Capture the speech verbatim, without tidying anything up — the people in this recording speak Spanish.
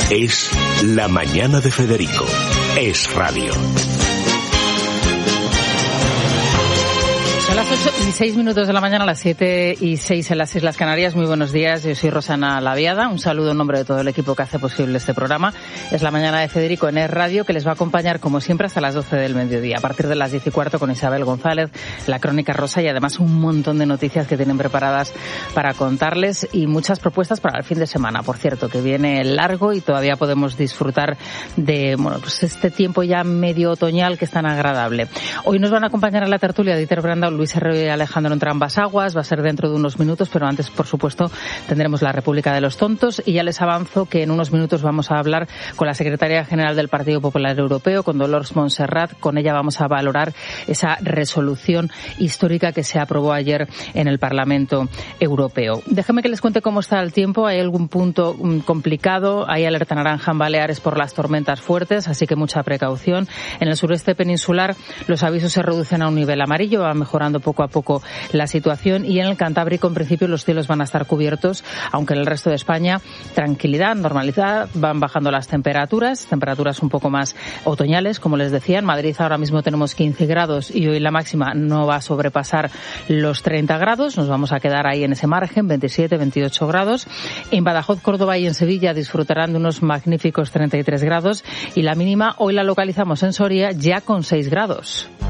Es La Mañana de Federico. Es radio. Son las ocho y seis minutos de la mañana, a las siete y seis en las Islas Canarias. Muy buenos días, yo soy Rosana Laviada. Un saludo en nombre de todo el equipo que hace posible este programa. Es La Mañana de Federico en Es Radio, que les va a acompañar como siempre hasta las doce del mediodía. A partir de las diez y cuarto con Isabel González, la Crónica Rosa y además un montón de noticias que tienen preparadas para contarles y muchas propuestas para el fin de semana. Por cierto, que viene largo y todavía podemos disfrutar de bueno, pues este tiempo ya medio otoñal que es tan agradable. Hoy nos van a acompañar en la tertulia Dieter Brandau, Luis Herrero y Alejandro Entrambas-Aguas. Va a ser dentro de unos minutos, pero antes, por supuesto, tendremos la República de los Tontos. Y ya les avanzo que en unos minutos vamos a hablar con la secretaria general del Partido Popular Europeo, con Dolors Montserrat. Con ella vamos a valorar esa resolución histórica que se aprobó ayer en el Parlamento Europeo. Déjenme que les cuente cómo está el tiempo. Hay algún punto complicado. Hay alerta naranja en Baleares por las tormentas fuertes, así que mucha precaución. En el sureste peninsular los avisos se reducen a un nivel amarillo, va mejorando poco a poco la situación, y en el Cantábrico en principio los cielos van a estar cubiertos, aunque en el resto de España tranquilidad, normalidad, van bajando las temperaturas, temperaturas un poco más otoñales, como les decía. En Madrid ahora mismo tenemos quince grados y hoy la máxima no va a sobrepasar los treinta grados, nos vamos a quedar ahí en ese margen, veintisiete, veintiocho grados. En Badajoz, Córdoba y en Sevilla disfrutarán de unos magníficos treinta y tres grados y la mínima hoy la localizamos en Soria ya con seis grados.